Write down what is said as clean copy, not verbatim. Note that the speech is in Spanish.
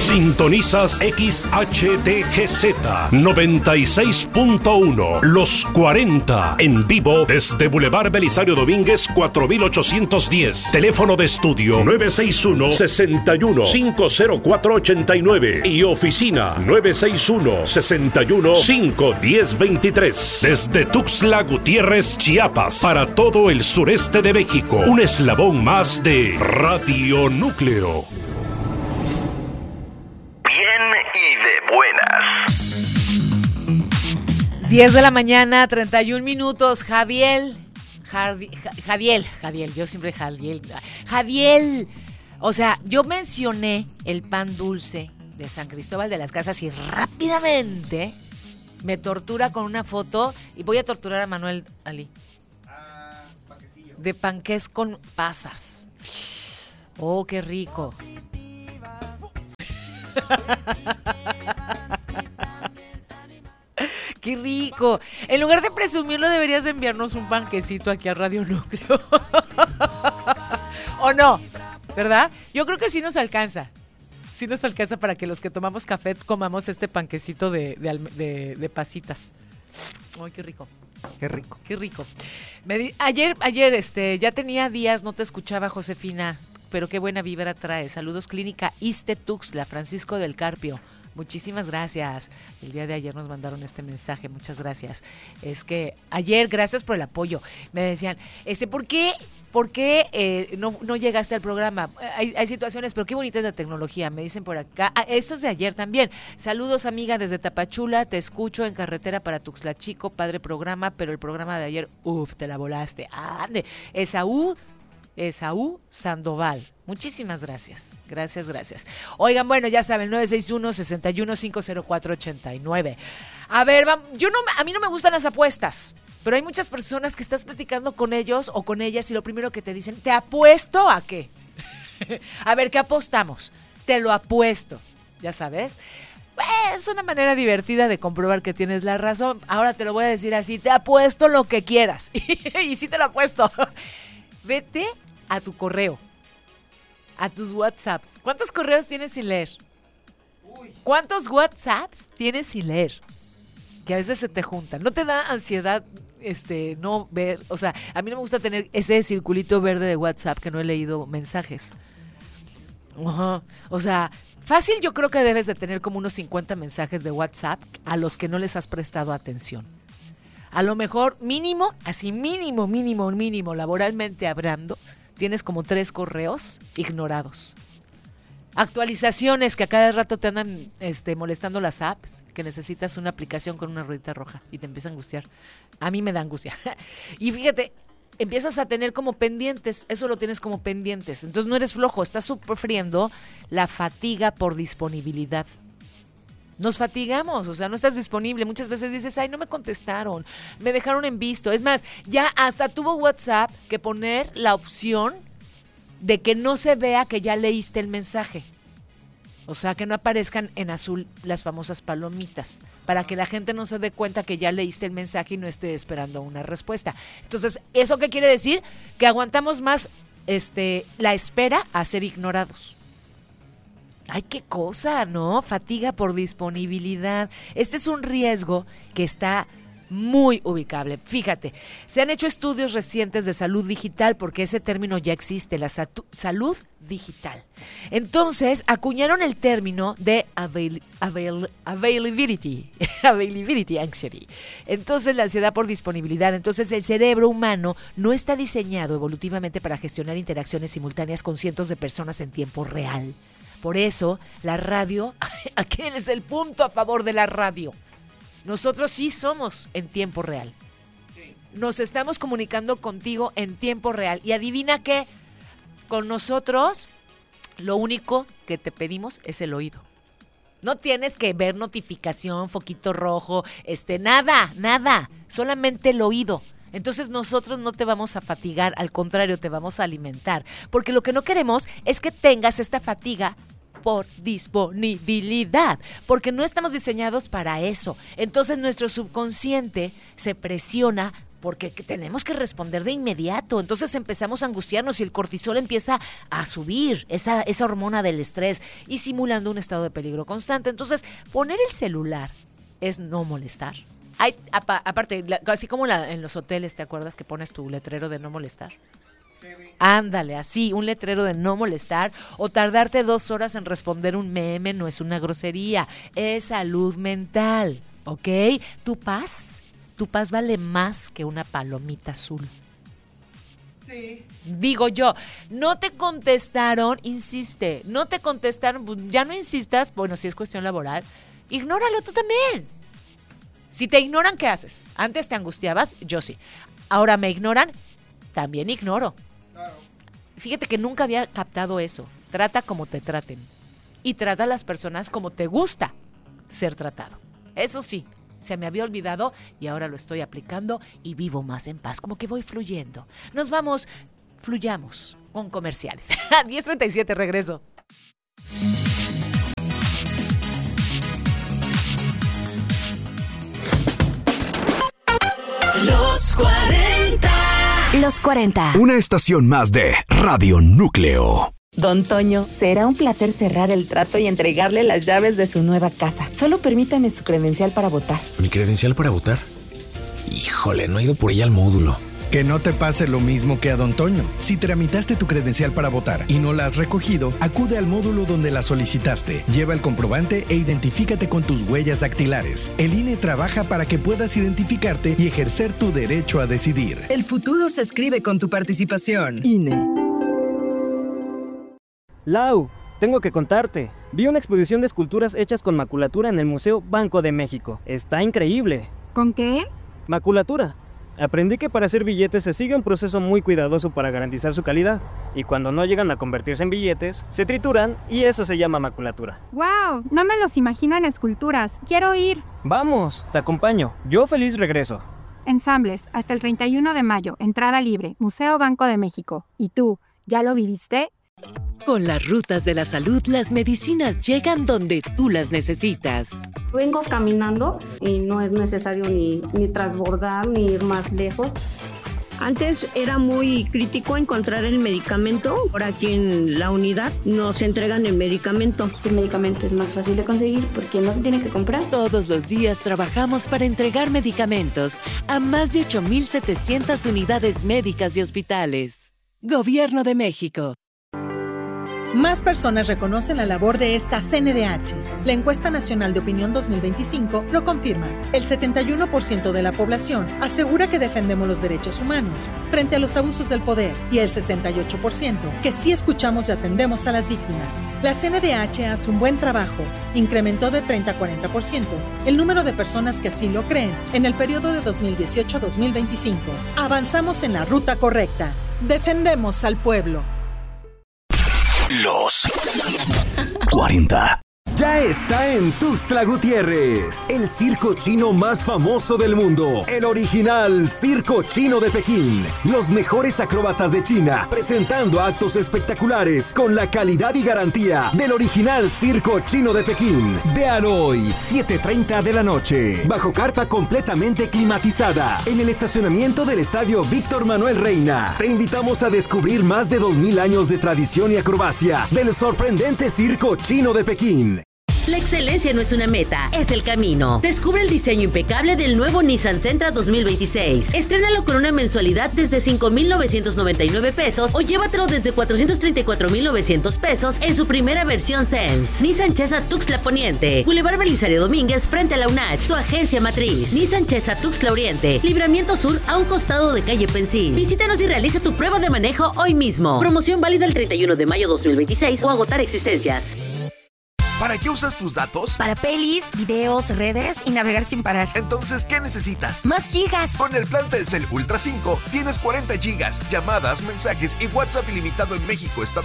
Sintonizas XHTGZ 96.1 Los 40 en vivo desde Boulevard Belisario Domínguez 4810. Teléfono de estudio 961-61-50489 y oficina 961-61-51023. Desde Tuxtla Gutiérrez, Chiapas, para todo el sureste de México. Un eslabón más de Radio Núcleo. Bien y de buenas. 10 de la mañana, 31 minutos. Jadiel, yo siempre Jadiel. O sea, yo mencioné el pan dulce de San Cristóbal de las Casas y rápidamente me tortura con una foto y voy a torturar a Manuel Ali. De panqués con pasas. Oh, qué rico. Qué rico. En lugar de presumirlo, deberías de enviarnos un panquecito aquí a Radio Núcleo. ¿O no? ¿Verdad? Yo creo que sí nos alcanza. Sí nos alcanza para que los que tomamos café comamos este panquecito de pasitas. Ay, qué rico. Qué rico. Qué rico. Ayer, ya tenía días, no te escuchaba, Josefina, pero qué buena vibra trae. Saludos, Clínica Iste Tuxtla, Francisco del Carpio. Muchísimas gracias. El día de ayer nos mandaron este mensaje, muchas gracias. Es que ayer, gracias por el apoyo. Me decían, ¿por qué no llegaste al programa? Hay situaciones, pero qué bonita es la tecnología, me dicen por acá. Esto es de ayer también. Saludos, amiga, desde Tapachula, te escucho en carretera para Tuxtla Chico, padre programa, pero el programa de ayer, te la volaste. ¡Ande! Esaú Sandoval. Muchísimas gracias. Gracias. Oigan, bueno, ya saben, 961-61-504-89. A ver, a mí no me gustan las apuestas, pero hay muchas personas que estás platicando con ellos o con ellas y lo primero que te dicen, ¿te apuesto a qué? A ver, ¿qué apostamos? Te lo apuesto, ya sabes. Es una manera divertida de comprobar que tienes la razón. Ahora te lo voy a decir así, te apuesto lo que quieras. Y sí te lo apuesto. Vete a tu correo, a tus WhatsApps. ¿Cuántos correos tienes sin leer? ¿Cuántos WhatsApps tienes sin leer? Que a veces se te juntan. ¿No te da ansiedad no ver? O sea, a mí no me gusta tener ese circulito verde de WhatsApp que no he leído mensajes. Ajá. O sea, fácil yo creo que debes de tener como unos 50 mensajes de WhatsApp a los que no les has prestado atención. A lo mejor mínimo, laboralmente hablando, tienes como 3 correos ignorados. Actualizaciones que a cada rato te andan molestando las apps, que necesitas una aplicación con una ruedita roja y te empieza a angustiar. A mí me da angustia. Y fíjate, empiezas a tener como pendientes, eso lo tienes como pendientes. Entonces no eres flojo, estás sufriendo la fatiga por disponibilidad. Nos fatigamos, o sea, no estás disponible. Muchas veces dices, ay, no me contestaron, me dejaron en visto. Es más, ya hasta tuvo WhatsApp que poner la opción de que no se vea que ya leíste el mensaje. O sea, que no aparezcan en azul las famosas palomitas, para que la gente no se dé cuenta que ya leíste el mensaje y no esté esperando una respuesta. Entonces, ¿eso qué quiere decir? Que aguantamos más la espera a ser ignorados. Ay, qué cosa, ¿no? Fatiga por disponibilidad. Este es un riesgo que está muy ubicable. Fíjate, se han hecho estudios recientes de salud digital, porque ese término ya existe, la salud digital. Entonces, acuñaron el término de availability anxiety. Entonces, la ansiedad por disponibilidad. Entonces, el cerebro humano no está diseñado evolutivamente para gestionar interacciones simultáneas con cientos de personas en tiempo real. Por eso, la radio, aquí es el punto a favor de la radio. Nosotros sí somos en tiempo real. Nos estamos comunicando contigo en tiempo real. Y adivina qué, con nosotros lo único que te pedimos es el oído. No tienes que ver notificación, foquito rojo, nada. Solamente el oído. Entonces nosotros no te vamos a fatigar, al contrario, te vamos a alimentar. Porque lo que no queremos es que tengas esta fatiga por disponibilidad, porque no estamos diseñados para eso. Entonces nuestro subconsciente se presiona porque tenemos que responder de inmediato. Entonces empezamos a angustiarnos y el cortisol empieza a subir, esa hormona del estrés, y simulando un estado de peligro constante. Entonces, poner el celular es no molestar. Aparte, así como en los hoteles, ¿te acuerdas que pones tu letrero de no molestar? Sí. Ándale, así, un letrero de no molestar, o tardarte 2 horas en responder un meme no es una grosería, es salud mental, ¿ok? Tu paz vale más que una palomita azul. Sí. Digo yo, no te contestaron, insiste, no te contestaron, ya no insistas, bueno, si es cuestión laboral, ignóralo tú también. Si te ignoran, ¿qué haces? Antes te angustiabas, yo sí. Ahora me ignoran, también ignoro. Claro. Fíjate que nunca había captado eso. Trata como te traten. Y trata a las personas como te gusta ser tratado. Eso sí, se me había olvidado y ahora lo estoy aplicando y vivo más en paz. Como que voy fluyendo. Nos vamos, fluyamos con comerciales. 10:37, regreso. Los 40. Los 40. Una estación más de Radio Núcleo. Don Toño, será un placer cerrar el trato y entregarle las llaves de su nueva casa. Solo permítame su credencial para votar. ¿Mi credencial para votar? Híjole, no he ido por ella al módulo. Que no te pase lo mismo que a Don Toño. Si tramitaste tu credencial para votar y no la has recogido, acude al módulo donde la solicitaste. Lleva el comprobante e identifícate con tus huellas dactilares. El INE trabaja para que puedas identificarte y ejercer tu derecho a decidir. El futuro se escribe con tu participación. INE. Lau, tengo que contarte. Vi una exposición de esculturas hechas con maculatura en el Museo Banco de México. Está increíble. ¿Con qué? Maculatura. Aprendí que para hacer billetes se sigue un proceso muy cuidadoso para garantizar su calidad. Y cuando no llegan a convertirse en billetes, se trituran y eso se llama maculatura. ¡Wow! No me los imagino en esculturas. ¡Quiero ir! Vamos, te acompaño. Yo feliz regreso. Ensambles, hasta el 31 de mayo. Entrada libre. Museo Banco de México. ¿Y tú, ya lo viviste? Con las rutas de la salud, las medicinas llegan donde tú las necesitas. Vengo caminando y no es necesario ni transbordar ni ir más lejos. Antes era muy crítico encontrar el medicamento. Ahora aquí en la unidad nos entregan el medicamento. El medicamento es más fácil de conseguir porque no se tiene que comprar. Todos los días trabajamos para entregar medicamentos a más de 8,700 unidades médicas y hospitales. Gobierno de México. Más personas reconocen la labor de esta CNDH. La Encuesta Nacional de Opinión 2025 lo confirma. El 71% de la población asegura que defendemos los derechos humanos frente a los abusos del poder y el 68% que sí escuchamos y atendemos a las víctimas. La CNDH hace un buen trabajo. Incrementó de 30 a 40% el número de personas que así lo creen en el periodo de 2018 a 2025. Avanzamos en la ruta correcta. Defendemos al pueblo. Los 40. Ya está en Tuxtla Gutiérrez, el circo chino más famoso del mundo, el original Circo Chino de Pekín. Los mejores acróbatas de China, presentando actos espectaculares con la calidad y garantía del original Circo Chino de Pekín. Vean hoy, 7:30 de la noche, bajo carpa completamente climatizada, en el estacionamiento del Estadio Víctor Manuel Reina. Te invitamos a descubrir más de 2,000 años de tradición y acrobacia del sorprendente Circo Chino de Pekín. La excelencia no es una meta, es el camino. Descubre el diseño impecable del nuevo Nissan Sentra 2026. Estrénalo con una mensualidad desde 5,999 pesos o llévatelo desde 434,900 pesos en su primera versión Sense. Nissan Chesa Tuxtla Poniente, Boulevard Belisario Domínguez frente a la UNACH, tu agencia matriz. Nissan Chesa Tuxtla Oriente, Libramiento Sur a un costado de calle Pensil. Visítanos y realiza tu prueba de manejo hoy mismo. Promoción válida el 31 de mayo 2026 o agotar existencias. ¿Para qué usas tus datos? Para pelis, videos, redes y navegar sin parar. Entonces, ¿qué necesitas? ¡Más gigas! Con el plan Telcel Ultra 5 tienes 40 gigas, llamadas, mensajes y WhatsApp ilimitado en México, Estados